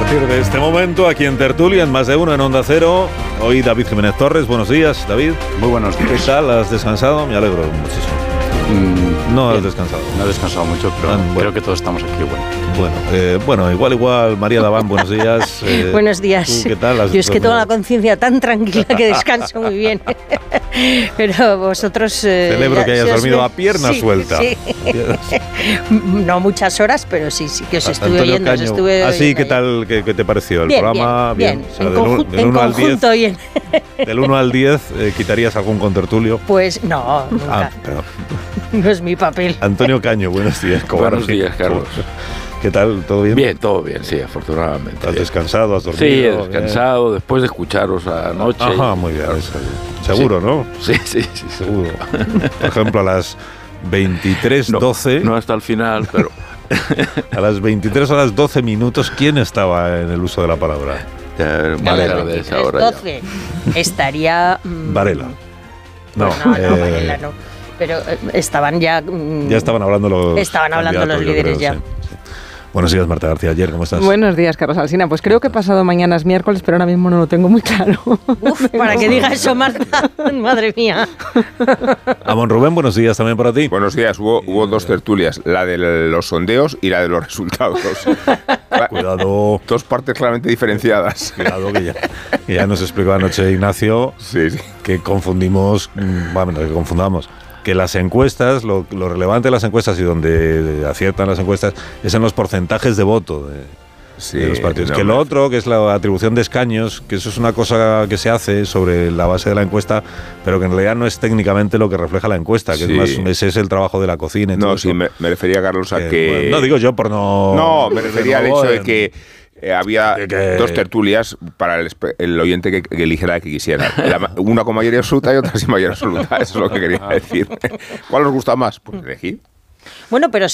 partir de este momento, aquí en Tertulia, en Más de Uno, en Onda Cero, hoy David Jiménez Torres. Buenos días, David. Muy buenos días. ¿Qué tal? ¿Has descansado? Me alegro muchísimo. No has descansado. No he descansado mucho, pero bueno. Creo que todos estamos aquí. Bueno, igual. María Daván, buenos días. Buenos días. ¿Tú qué tal? Yo es que tengo la conciencia tan tranquila que descanso muy bien. Pero vosotros... Celebro que hayas dormido a pierna suelta. Sí. No muchas horas, pero sí que os estuve oyendo. Así, ¿qué tal? ¿Qué te pareció el programa? Bien. O sea, En conjunto y en... Del 1 al 10, ¿quitarías algún contertulio? Pues no, nunca. No es mi papel. Antonio Caño, buenos días. Buenos días, Carlos. ¿Qué tal? ¿Todo bien? Bien, todo bien, sí, afortunadamente. ¿Has descansado? ¿Has dormido? Sí, he descansado después de escucharos anoche. Ajá, muy bien. Seguro, ¿no? Sí, seguro. Por ejemplo, a las 23:12. No hasta el final, pero... A las 23 horas 12 minutos, ¿quién estaba en el uso de la palabra? Varela de esa hora. 12. Estaría... Varela. No, Varela no. Pero estaban ya... Ya estaban hablando los... Estaban hablando los líderes ya. Sí. Buenos días, Marta García. Ayer, ¿cómo estás? Buenos días, Carlos Alsina. Pues creo que pasado mañana es miércoles, pero ahora mismo no lo tengo muy claro. Para que diga eso, Marta. Madre mía. Amon Rubén, buenos días también para ti. Buenos días. Hubo dos tertulias, la de los sondeos y la de los resultados. Cuidado. Dos partes claramente diferenciadas. Cuidado, que ya nos explicó anoche Ignacio que confundimos, que confundamos. Que las encuestas, lo relevante de las encuestas y donde aciertan las encuestas es en los porcentajes de voto de los partidos. Que lo otro, que es la atribución de escaños, que eso es una cosa que se hace sobre la base de la encuesta, pero que en realidad no es técnicamente lo que refleja la encuesta, que es más, ese es el trabajo de la cocina. Y todo eso. Me refería, Carlos, a que... Bueno, no digo yo por no... No, me refería al hecho de que había dos tertulias para el oyente que eligiera la que quisiera. Una con mayoría absoluta y otra sin mayoría absoluta. Eso es lo que quería decir. ¿Cuál os gusta más? Pues elegir. Bueno, pero